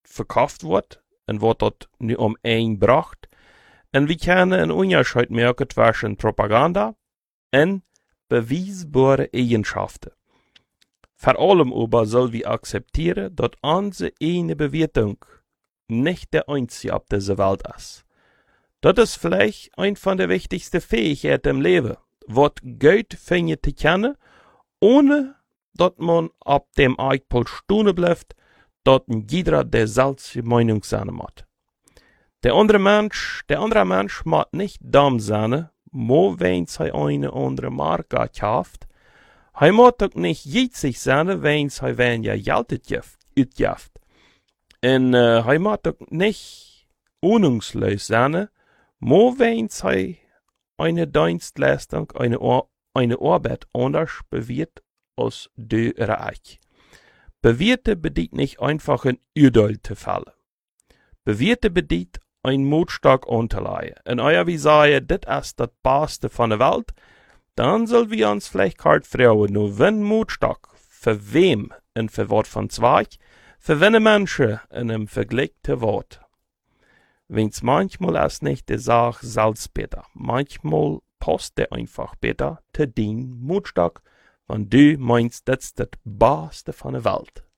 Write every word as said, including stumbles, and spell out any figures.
verkauft wird und was dort nu um ein bracht. En we kunnen een onderscheid maken tussen Propaganda en bewijsbare Eigenschaften. Vor allem aber soll wir akzeptieren, dass unsere eine Bewertung nicht der einzige auf dieser Welt ist. Das ist vielleicht ein von der wichtigsten Fähigkeiten im Leben, was Geld finden zu kennen, ohne dass man auf dem Eichpol stehen bleibt, dass jeder der selbst Meinung sein muss. Der andere Mensch, der andere Mensch mag nicht dumm sein, nur wenn sie eine andere Marke kauft. Hij mag ook nicht jitzig sein, wenn sie weniger Geld uitgeeft. En uh, hij mag ook nicht ahnungslos sein, nur wenn sie eine Dienstleistung, eine, eine Arbeit anders bewirkt als die ihre ich. Bewirte bedient nicht einfach ein Urteil zu fällen. Bewirte bedient ein Mutstock anzuleihen. Und euer wie sagen, das ist das Beste von der Welt, dann soll wir uns vielleicht hart fragen, nur wenn Mutstock, für wem und für was von Zweig, für welche Menschen in einem Vergleich zu Wort. Wenn's manchmal ist nicht die Sache selbst besser, manchmal passt der einfach besser zu den Mutstock, wenn du meinst, das ist das Beste von der Welt.